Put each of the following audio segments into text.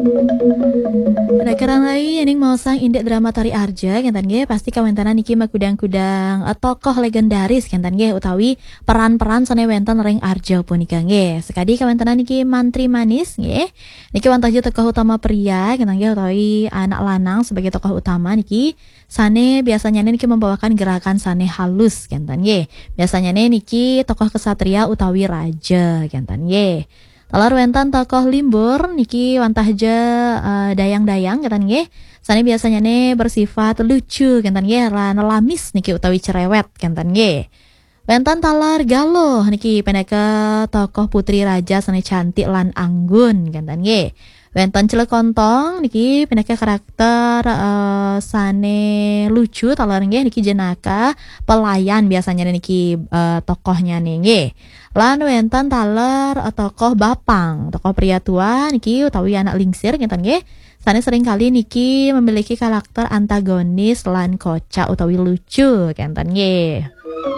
Pada kerang lain yang mau sang indek drama tari arja kentan ge pasti kawentana niki makudang-kudang tokoh legendaris kentan ge utawi peran-peran sane wenten ring arja punika ge. Sekadi kawentana niki mantri manis nggih. Niki wantaja tokoh utama pria kentan ge utawi anak lanang sebagai tokoh utama niki sane biasanya niki membawakan gerakan sane halus kentan ge. Biasanya niki tokoh kesatria utawi raja kentan ge. Talar wentan tokoh limbur niki wantahja dayang-dayang kentan nggih. Sane biasanya bersifat lucu kentan nggih lan lamis niki utawi cerewet kentan nggih. Wentan talar galoh niki peneka tokoh putri raja sane cantik lan anggun kentan nggih. Wentan Cilekontong niki peneka karakter sane lucu talar nggih niki jenaka pelayan biasanya niki tokohnya nggih. Lan wentan taler tokoh Bapang, tokoh pria tua niki utawi anak lingsir ngeten nggih. Sane sering kali niki memiliki karakter antagonis lan kocak utawi lucu ngeten nggih.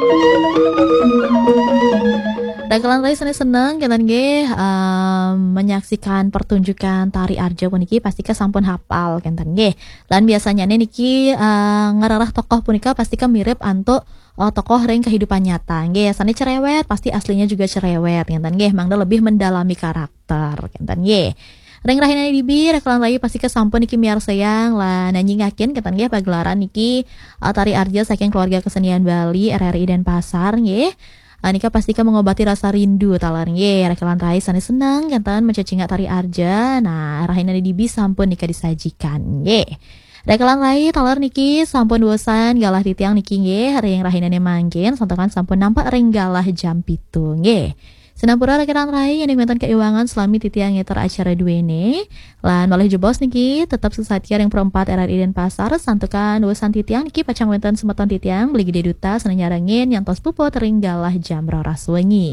Dagelan tadi seneng kentan nggih menyaksikan pertunjukan tari arja puniki pastika sampun hafal kentan nggih. Lan biasanya niki ngararah tokoh punika pastika mirip antuk tokoh ring kehidupan nyata nggih. Sane cerewet pasti aslinya juga cerewet kentan nggih. Mangda lebih mendalami karakter kentan nggih. Ring rahina dibi rekalan lagi pasti sampun niki miar sayang lah nanyingakin kentan nggih pagelaran niki tari arja saking keluarga kesenian Bali RRI Denpasar nggih. Nika pastika mengobati rasa rindu talar nggih. Rekalan rai sane seneng kentan mencacinga tari arja. Nah, rahina dibi sampun nika disajikan nggih. Rekalan rai talar niki sampun bosan galah di tiang niki nggih. Ring rahinane mangkin santokan sampun nampak ring galah jam 7 nggih. Sinampura rekenan rai yang diminta keuangan selami titiang ngeter acara duene. Lan malih jebos niki tetap sesatya yang perempat RRI Denpasar santukan urusan titiang niki pacang wenten semeton titiang beli gede duta seneng nyarangin yang tos pupo teringgalah jam roras wengi.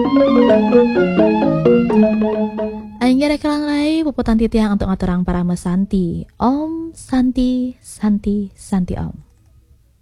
Aingga rekenan rai puputan titiang untuk ngaturang para mesanti. Om Santi Santi Santi Om.